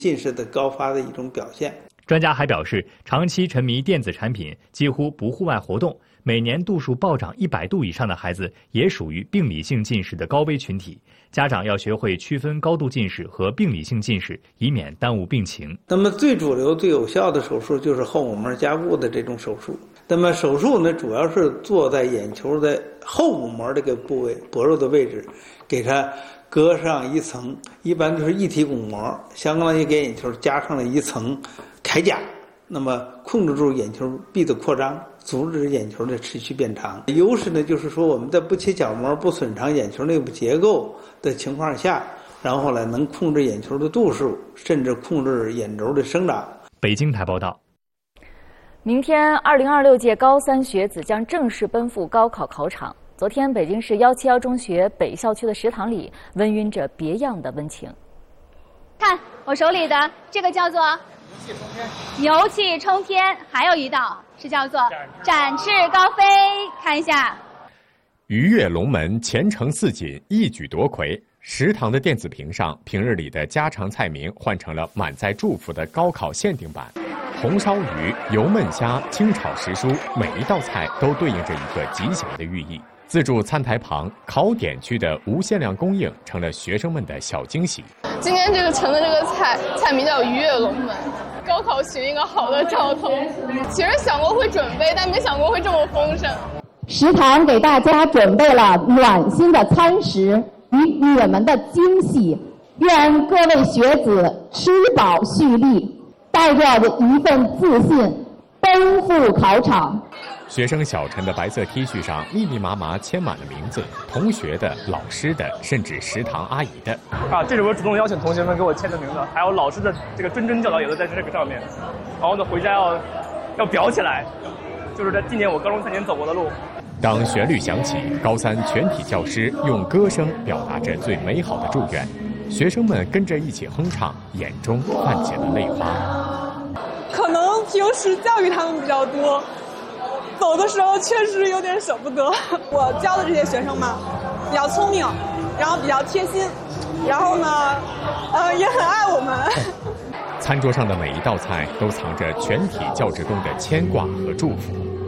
近视的高发的一种表现。 专家还表示，长期沉迷电子产品，几乎不户外活动，每年度数暴涨100度以上的孩子，也属于病理性近视的高危群体。家长要学会区分高度近视和病理性近视，以免耽误病情。 那么最主流、最有效的手术就是后膜膜加固的这种手术。那么手术呢，主要是做在眼球的后五膜这个部位薄弱的位置，给它割上一层，一般都是一体巩膜，相当于给眼球加上了一层铠甲，那么控制住眼球壁的扩张，阻止眼球的持续变长。优势呢，就是说我们在不切角膜、不损伤眼球内部结构的情况下，然后呢能控制眼球的度数，甚至控制眼轴的生长。 北京台报道。 明天2026届高三学子将正式奔赴高考考场。昨天，北京市171中学北校区的食堂里温熨着别样的温情。 看我手里的这个叫做牛气冲天，还有一道是叫做展翅高飞。看一下， 鱼跃龙门，前程似锦，一举夺魁。食堂的电子屏上，平日里的家常菜名换成了满载祝福的高考限定版。红烧鱼、油焖虾、清炒时蔬，每一道菜都对应着一个吉祥的寓意。自助餐台旁，考点区的无限量供应成了学生们的小惊喜。 今天这个盛的这个菜名叫鱼跃龙门，高考寻一个好的兆头。其实想过会准备，但没想过会这么丰盛。 食堂给大家准备了暖心的餐食与你们的惊喜，愿各位学子吃饱蓄力，带着一份自信奔赴考场。 学生小陈的白色 T 恤上密密麻麻签满了名字，同学的、老师的，甚至食堂阿姨的。 这是我主动邀请同学们给我签的名字，还有老师的这个谆谆教导也都在这个上面。然后呢，回家要裱起来，就是在纪念我高中3年走过的路。 当旋律响起，高三全体教师用歌声表达着最美好的祝愿，学生们跟着一起哼唱，眼中泛起了泪花。 可能平时教育他们比较多，走的时候确实有点舍不得。我教的这些学生嘛，比较聪明，然后比较贴心，然后呢，也很爱我们。 餐桌上的每一道菜都藏着全体教职工的牵挂和祝福。